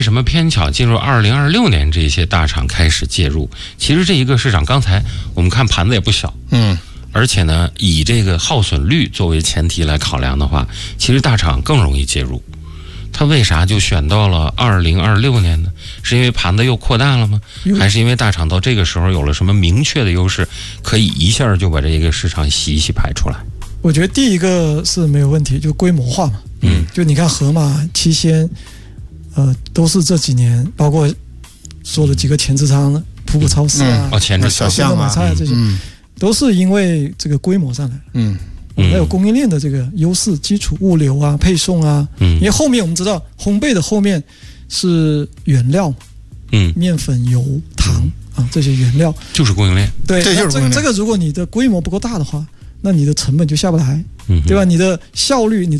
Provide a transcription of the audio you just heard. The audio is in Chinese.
为什么偏巧进入2026年这些大厂开始介入？其实这一个市场，刚才我们看盘子也不小，而且呢，以这个耗损率作为前提来考量的话，其实大厂更容易介入。它为啥就选到了2026年呢？是因为盘子又扩大了吗？还是因为大厂到这个时候有了什么明确的优势，可以一下就把这个市场洗一洗排出来？ 我觉得第一个是没有问题，就规模化嘛。就你看盒马、七鲜，都是这几年，包括说的几个前置仓的普普超市啊、 前置小象买菜啊这些，都是因为这个规模上来了。还有供应链的这个优势，基础物流啊、配送啊。因为后面我们知道，烘焙的后面是原料，面粉、油、糖啊这些原料就是供应链。 对， 这就是供应链。 这个如果你的规模不够大的话，那你的成本就下不来，对吧？你的效率、你的